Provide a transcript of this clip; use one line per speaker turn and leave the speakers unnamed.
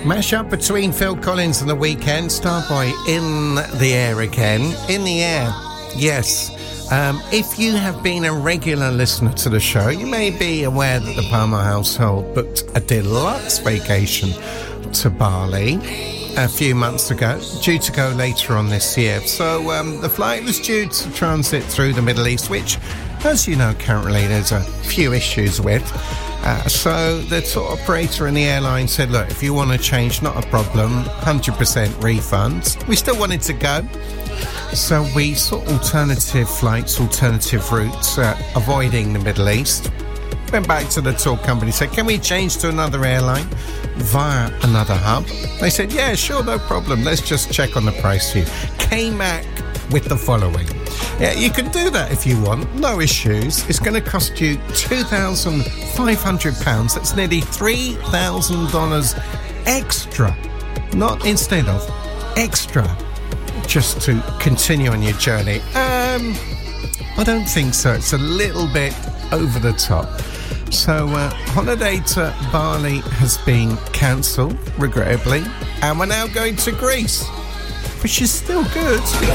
Mash-up between Phil Collins and The Weeknd, Starboy in the air again. In the air, yes. If you have been a regular listener to the show, you may be aware that the Palmer household booked a deluxe vacation to Bali a few months ago, due to go later on this year. So the flight was due to transit through the Middle East, which, as you know, currently there's a few issues with. So the tour operator and the airline said, look, if you want to change, not a problem, 100% refunds. We still wanted to go. So we sought alternative flights, alternative routes, avoiding the Middle East. Went back to the tour company, said, can we change to another airline via another hub? They said, yeah, sure, no problem. Let's just check on the price for you. Came back with the following. Yeah, you can do that if you want, no issues. It's going to cost you £2,500. That's nearly $3,000 extra, not instead of, extra, just to continue on your journey. I don't think so. It's a little bit over the top. So holiday to Bali has been cancelled, regrettably, and we're now going to Greece, which is still good.